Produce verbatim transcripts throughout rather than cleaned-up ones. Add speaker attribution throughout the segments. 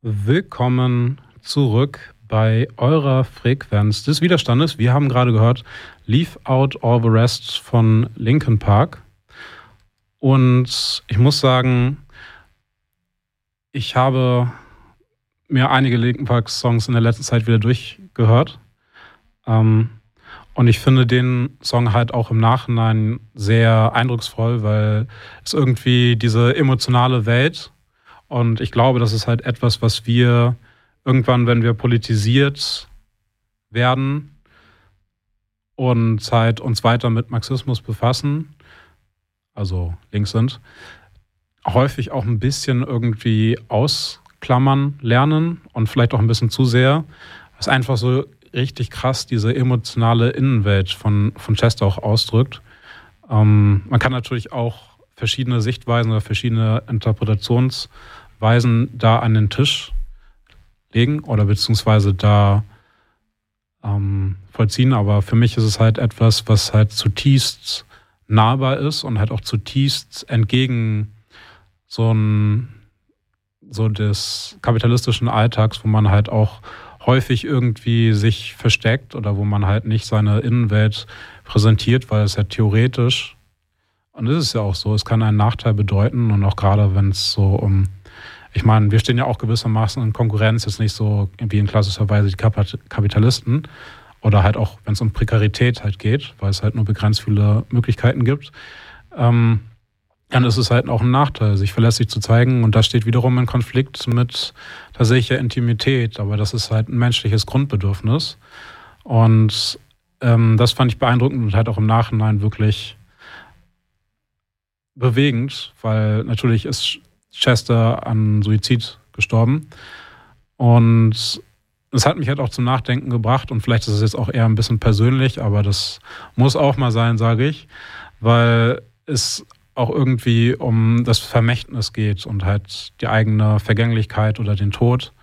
Speaker 1: Willkommen zurück bei eurer Frequenz des Widerstandes. Wir haben gerade gehört Leave Out All the Rest von Linkin Park. Und ich muss sagen, ich habe mir einige Linkin Park Songs in der letzten Zeit wieder durchgehört. Ähm, und ich finde den Song halt auch im Nachhinein sehr eindrucksvoll, weil es irgendwie diese emotionale Welt, und ich glaube, das ist halt etwas, was wir irgendwann, wenn wir politisiert werden und halt uns weiter mit Marxismus befassen, also links sind, häufig auch ein bisschen irgendwie ausklammern lernen und vielleicht auch ein bisschen zu sehr. Was einfach so richtig krass diese emotionale Innenwelt von, von Chester auch ausdrückt. Ähm, man kann natürlich auch verschiedene Sichtweisen oder verschiedene Interpretationsweisen da an den Tisch legen oder beziehungsweise da ähm, vollziehen. Aber für mich ist es halt etwas, was halt zutiefst nahbar ist und halt auch zutiefst entgegen so ein so des kapitalistischen Alltags, wo man halt auch häufig irgendwie sich versteckt oder wo man halt nicht seine Innenwelt präsentiert, weil es ja theoretisch, und das ist ja auch so, es kann einen Nachteil bedeuten und auch gerade wenn es so um, ich meine, wir stehen ja auch gewissermaßen in Konkurrenz, jetzt nicht so wie in klassischer Weise die Kapitalisten oder halt auch, wenn es um Prekarität halt geht, weil es halt nur begrenzt viele Möglichkeiten gibt, ähm, dann ist es halt auch ein Nachteil, sich verlässlich zu zeigen. Und das steht wiederum in Konflikt mit tatsächlicher Intimität. Aber das ist halt ein menschliches Grundbedürfnis. Und ähm, das fand ich beeindruckend und halt auch im Nachhinein wirklich bewegend, weil natürlich ist Chester an Suizid gestorben. Und es hat mich halt auch zum Nachdenken gebracht. Und vielleicht ist es jetzt auch eher ein bisschen persönlich, aber das muss auch mal sein, sage ich. Weil es auch irgendwie um das Vermächtnis geht und halt die eigene Vergänglichkeit oder den Tod.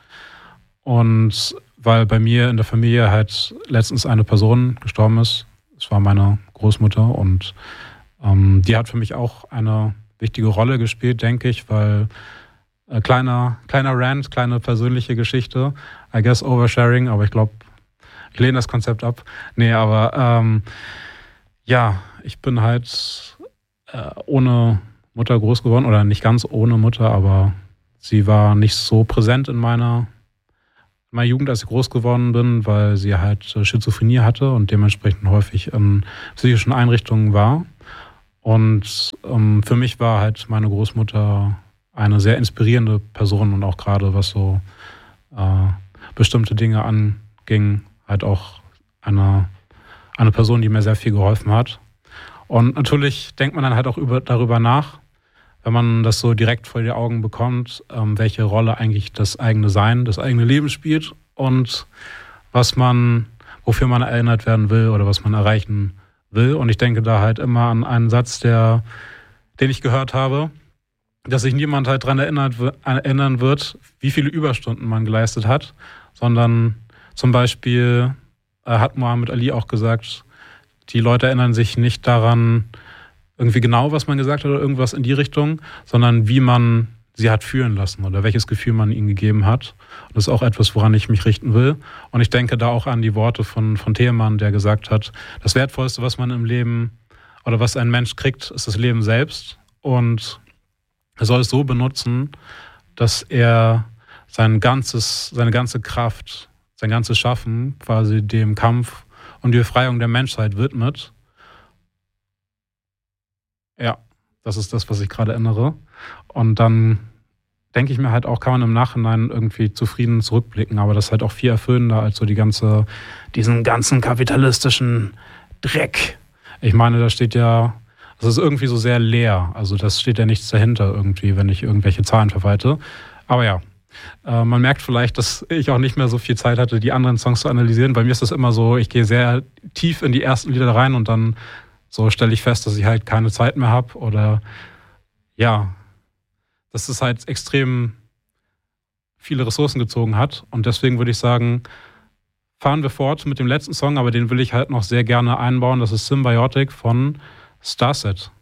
Speaker 1: Und weil bei mir in der Familie halt letztens eine Person gestorben ist, es war meine Großmutter und ähm, die hat für mich auch eine wichtige Rolle gespielt, denke ich, weil äh, kleiner, kleiner Rant, kleine persönliche Geschichte, I guess oversharing, aber ich glaube, ich lehne das Konzept ab. Nee, aber ähm, ja, ich bin halt ohne Mutter groß geworden, oder nicht ganz ohne Mutter, aber sie war nicht so präsent in meiner, in meiner Jugend, als ich groß geworden bin, weil sie halt Schizophrenie hatte und dementsprechend häufig in psychischen Einrichtungen war. Und ähm, für mich war halt meine Großmutter eine sehr inspirierende Person und auch gerade was so äh, bestimmte Dinge anging, halt auch eine, eine Person, die mir sehr viel geholfen hat. Und natürlich denkt man dann halt auch über, darüber nach, wenn man das so direkt vor die Augen bekommt, ähm, welche Rolle eigentlich das eigene Sein, das eigene Leben spielt und was man, wofür man erinnert werden will oder was man erreichen will. Und ich denke da halt immer an einen Satz, der, den ich gehört habe, dass sich niemand halt daran erinnert, erinnern wird, wie viele Überstunden man geleistet hat, sondern zum Beispiel äh, hat Muhammad Ali auch gesagt, die Leute erinnern sich nicht daran, irgendwie genau, was man gesagt hat oder irgendwas in die Richtung, sondern wie man sie hat fühlen lassen oder welches Gefühl man ihnen gegeben hat. Und das ist auch etwas, woran ich mich richten will. Und ich denke da auch an die Worte von, von Thielmann, der gesagt hat, das Wertvollste, was man im Leben oder was ein Mensch kriegt, ist das Leben selbst. Und er soll es so benutzen, dass er sein ganzes, seine ganze Kraft, sein ganzes Schaffen quasi dem Kampf und die Befreiung der Menschheit widmet. Ja, das ist das, was ich gerade erinnere. Und dann denke ich mir halt auch, kann man im Nachhinein irgendwie zufrieden zurückblicken, aber das ist halt auch viel erfüllender als so die ganze, diesen ganzen kapitalistischen Dreck. Ich meine, da steht ja, das ist irgendwie so sehr leer, also das steht ja nichts dahinter irgendwie, wenn ich irgendwelche Zahlen verwalte. Aber ja, äh, man merkt vielleicht, dass ich auch nicht mehr so viel Zeit hatte, die anderen Songs zu analysieren. Bei mir ist das immer so, ich gehe sehr tief in die ersten Lieder rein und dann so stelle ich fest, dass ich halt keine Zeit mehr habe oder ja, dass es halt extrem viele Ressourcen gezogen hat. Und deswegen würde ich sagen, fahren wir fort mit dem letzten Song, aber den will ich halt noch sehr gerne einbauen. Das ist Symbiotic von Starset.